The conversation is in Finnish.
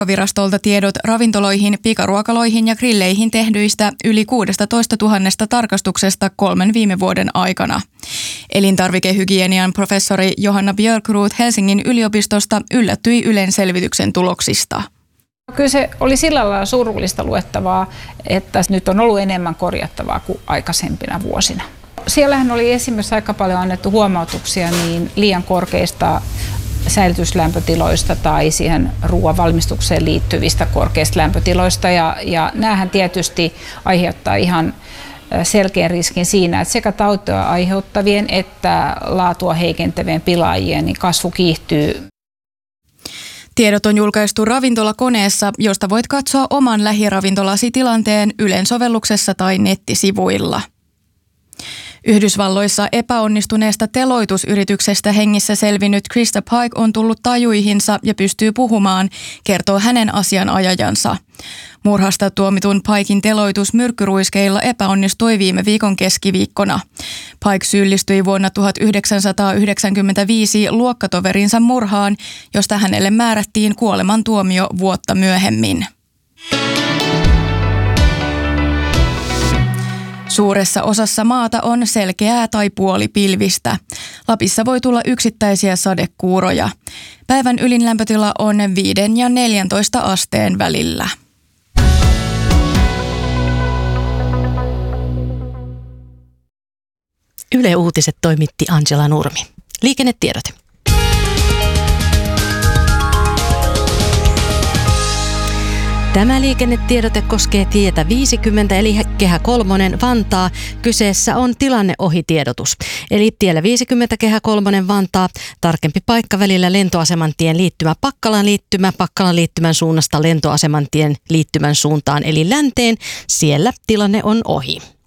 Virastolta tiedot ravintoloihin, pikaruokaloihin ja grilleihin tehdyistä yli 16 000 tarkastuksesta 3 viime vuoden aikana. Elintarvikehygienian professori Johanna Björkroth Helsingin yliopistosta yllättyi Ylen selvityksen tuloksista. Kyllä se oli sillä lailla surullista luettavaa, että nyt on ollut enemmän korjattavaa kuin aikaisempina vuosina. Siellähän oli esimerkiksi aika paljon annettu huomautuksia niin liian korkeista säilytyslämpötiloista tai siihen ruoan valmistukseen liittyvistä korkeista lämpötiloista. Ja näähän tietysti aiheuttaa ihan selkeän riskin siinä, että sekä tautia aiheuttavien että laatua heikentävien pilaajien niin kasvu kiihtyy. Tiedot on julkaistu ravintolakoneessa, josta voit katsoa oman lähiravintolasi tilanteen Ylen sovelluksessa tai nettisivuilla. Yhdysvalloissa epäonnistuneesta teloitusyrityksestä hengissä selvinnyt Krista Pike on tullut tajuihinsa ja pystyy puhumaan, kertoo hänen asianajajansa. Murhasta tuomitun Pikein teloitus myrkkyruiskeilla epäonnistui viime viikon keskiviikkona. Pike syyllistyi vuonna 1995 luokkatoverinsa murhaan, josta hänelle määrättiin kuolemantuomio vuotta myöhemmin. Suuressa osassa maata on selkeää tai puolipilvistä. Lapissa voi tulla yksittäisiä sadekuuroja. Päivän ylin lämpötila on 5 ja 14 asteen välillä. Yle Uutiset toimitti Angela Nurmi. Liikennetiedote. Tämä liikennetiedote koskee tietä 50 eli Kehä 3 Vantaa. Kyseessä on tilanneohitiedotus. Eli tiellä 50 Kehä 3 Vantaa, tarkempi paikka välillä lentoasemantien liittymä Pakkalan liittymän suunnasta lentoasemantien liittymän suuntaan eli länteen. Siellä tilanne on ohi.